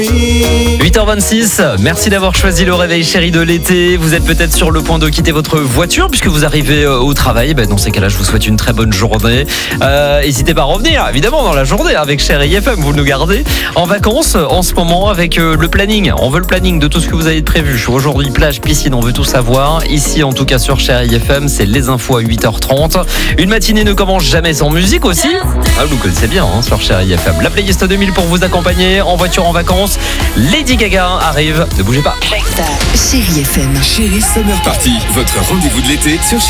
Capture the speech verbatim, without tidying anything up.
huit heures vingt-six, merci d'avoir choisi le réveil chéri de l'été. Vous êtes peut-être sur le point de quitter votre voiture puisque vous arrivez au travail. Ben, dans ces cas-là, je vous souhaite une très bonne journée. Euh, n'hésitez pas à revenir, évidemment, dans la journée avec Chéri F M. Vous nous gardez en vacances en ce moment avec euh, le planning. On veut le planning de tout ce que vous avez prévu. Aujourd'hui, plage, piscine, on veut tout savoir. Ici, en tout cas, sur Chéri F M, c'est les infos à huit heures trente. Une matinée ne commence jamais sans musique aussi. Ah, vous connaissez bien hein, sur Chéri F M. La playlist deux mille pour vous accompagner en voiture en vacances. Lady Gaga arrive, ne bougez pas. Chéri F M. Chéri Summer Party, votre rendez-vous de l'été sur Chéri.